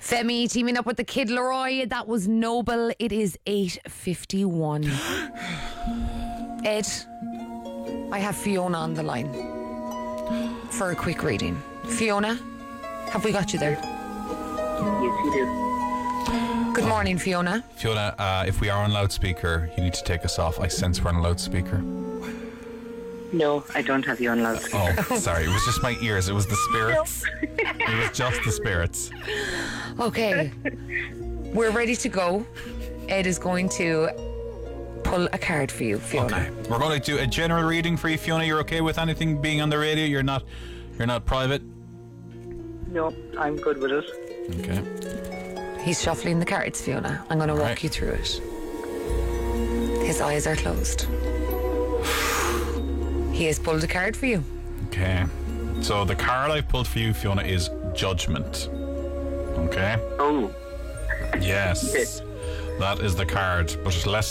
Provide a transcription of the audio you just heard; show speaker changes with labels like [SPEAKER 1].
[SPEAKER 1] Femi teaming up with the Kid Leroy. That was Noble. It is 8:51. Ed, I have Fiona on the line for a quick reading. Fiona, have we got you there?
[SPEAKER 2] Yes, you do.
[SPEAKER 1] Good morning, Fiona.
[SPEAKER 3] Fiona, if we are on loudspeaker, you need to take us off. I sense we're on loudspeaker.
[SPEAKER 2] No, I don't have you on loudspeaker.
[SPEAKER 3] Oh, sorry. It was just my ears. It was the spirits. It was just the spirits.
[SPEAKER 1] Okay, we're ready to go. Ed is going to pull a card for you, Fiona.
[SPEAKER 3] Okay. We're going to do a general reading for you, Fiona. You're okay with anything being on the radio? You're not private?
[SPEAKER 2] No, I'm good with it.
[SPEAKER 3] Okay.
[SPEAKER 1] He's shuffling the cards, Fiona. I'm going to walk you through it. His eyes are closed. He has pulled a card for you.
[SPEAKER 3] Okay. So the card I've pulled for you, Fiona, is Judgment. Okay?
[SPEAKER 2] Oh.
[SPEAKER 3] Yes. That is the card. But let's